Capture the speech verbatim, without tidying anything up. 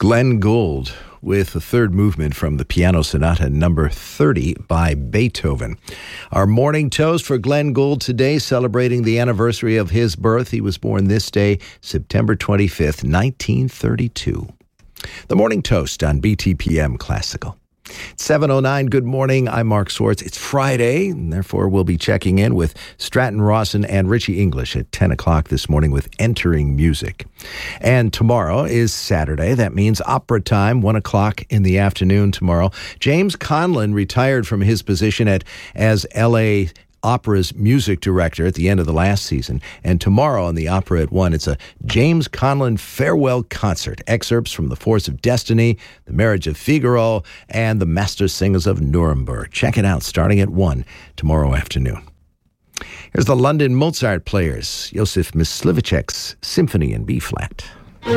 Glenn Gould with the third movement from the Piano Sonata number thirty by Beethoven. Our morning toast for Glenn Gould today, celebrating the anniversary of his birth. He was born this day, September twenty-fifth, nineteen thirty-two. The morning toast on B T P M Classical. seven oh nine, good morning. I'm Mark Swartz. It's Friday, and therefore we'll be checking in with Stratton Rawson and Richie English at ten o'clock this morning with Entering Music. And tomorrow is Saturday. That means opera time, one o'clock in the afternoon tomorrow. James Conlon retired from his position at as L A Opera's music director at the end of the last season. And tomorrow on the Opera at one, it's a James Conlon farewell concert. Excerpts from The Force of Destiny, The Marriage of Figaro, and The Master Singers of Nuremberg. Check it out starting at one tomorrow afternoon. Here's the London Mozart Players, Joseph Myslivicek's Symphony in B-flat.